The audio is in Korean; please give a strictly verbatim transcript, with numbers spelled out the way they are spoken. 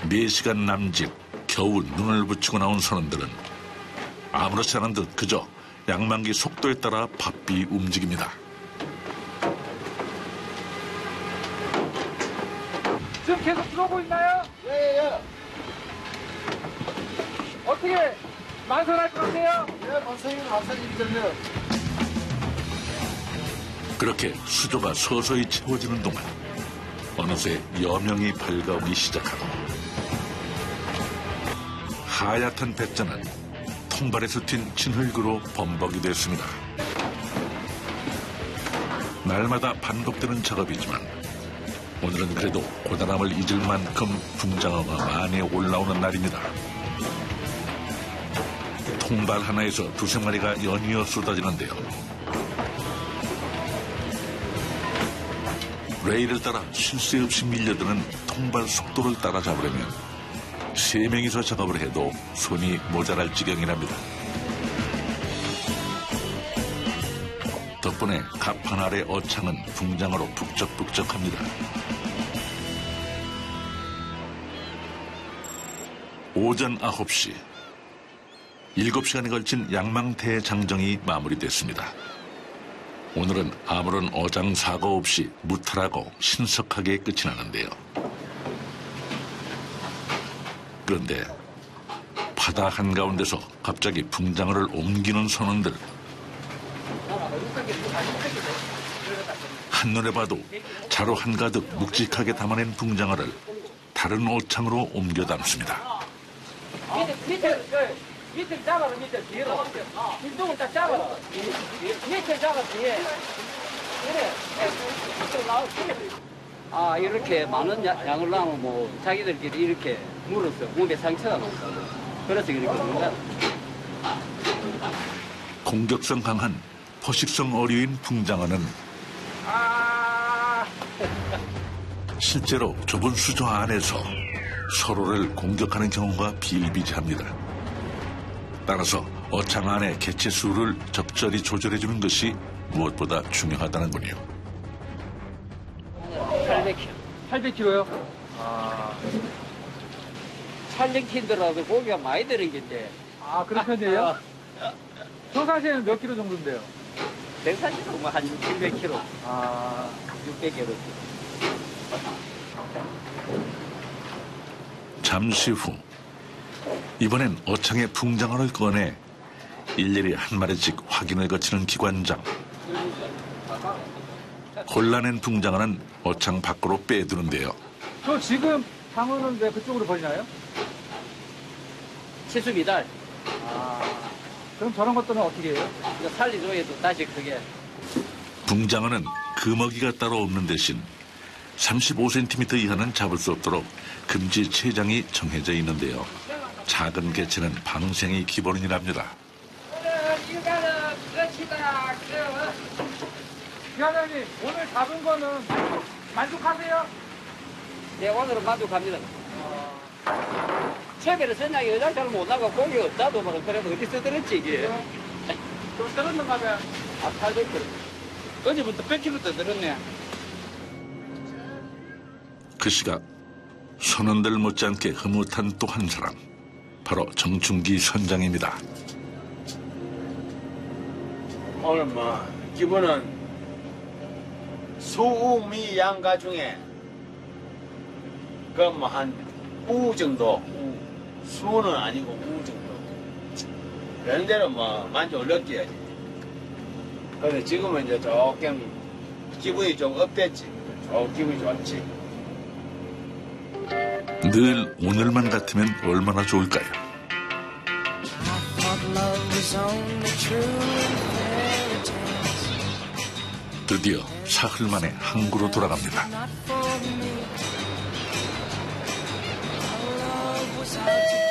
네 시간 남짓 겨우 눈을 붙이고 나온 선원들은 아무렇지 않은 듯 그저 양만기 속도에 따라 바삐 움직입니다. 지금 계속 들어오고 있나요? 예, 예. 어떻게 만선할 것 같아요? 예, 만선이는 만선이 들려. 그렇게 수조가 서서히 채워지는 동안 어느새 여명이 밝아오기 시작하고 하얗던 백자는 통발에서 튄 진흙으로 범벅이 됐습니다. 날마다 반복되는 작업이지만 오늘은 그래도 고단함을 잊을 만큼 붕장어가 많이 올라오는 날입니다. 통발 하나에서 두세 마리가 연이어 쏟아지는데요. 레일을 따라 쉴 새 없이 밀려드는 통발 속도를 따라잡으려면 세 명이서 작업을 해도 손이 모자랄 지경이랍니다. 덕분에 갑판 아래 어창은 붕장어로 북적북적합니다. 오전 아홉 시, 일곱 시간에 걸친 양망태 장정이 마무리됐습니다. 오늘은 아무런 어장 사고 없이 무탈하고 신속하게 끝이 나는데요. 그런데 바다 한가운데서 갑자기 붕장어를 옮기는 선원들. 한눈에 봐도 자루 한가득 묵직하게 담아낸 붕장어를 다른 오창으로 옮겨 담습니다. 밑에 잡아라, 밑에 뒤로. 이쪽은 딱 잡아라. 밑에 잡아, 뒤에. 그래. 이쪽 나오고. 아, 이렇게 많은 양을 나오면 뭐, 자기들끼리 이렇게 물어서 몸에 상처가 났어. 그래서 이렇게 먹는다. 공격성 강한 포식성 어류인 붕장어는 아... 실제로 좁은 수조 안에서 서로를 공격하는 경우가 비일비재합니다. 따라서 어창 안의 개체 수를 적절히 조절해주는 것이 무엇보다 중요하다는군요. 팔백 킬로그램. 팔백 킬로그램요? 아... 팔백 킬로그램더라도 고기가 많이 들은 건데. 아, 그런 편이에요? 평상시에는 몇 킬로 정도인데요? 평상시에는 뭐 한 칠백 킬로그램. 아... 육백 킬로그램. 잠시 후 이번엔 어창에 붕장어를 꺼내 일일이 한 마리씩 확인을 거치는 기관장. 골라낸 붕장어는 어창 밖으로 빼두는데요. 저 지금 방어는 왜 그쪽으로 버리나요? 치수 미달. 아, 그럼 저런 것들은 어떻게 해요? 이거 살리줘야 또 다시 크게. 붕장어는 금어기가 따로 없는 대신 삼십오 센티미터 이하는 잡을 수 없도록 금지 체장이 정해져 있는데요. 작은 개체는 방생이 기본이랍니다. 오늘 일가는 끝이다. 위원장님, 오늘 잡은 거는 만족, 만족하세요? 네, 오늘은 만족합니다. 어... 최근에 선장이 여장 잘 못 나가 고기 없다도 막 그래도 어디서 들었지 이게. 좀 들었는가 봐요. 아, 팔백 킬로그램. 어제부터 백 킬로그램 더 들었네. 그 시각 선원들 못지않게 흐뭇한 또 한 사람, 바로 정춘기 선장입니다. 오늘 뭐 기본은 수미 양가 중에 그 뭐 한 우 정도, 수는 아니고 우 정도. 그런 데는 뭐 만족을 느껴야지. 그래서 지금은 이제 조금 기분이 좀 업됐지. 조 기분이 좋지. 늘 오늘만 같으면 얼마나 좋을까요? 드디어 사흘 만에 항구로 돌아갑니다.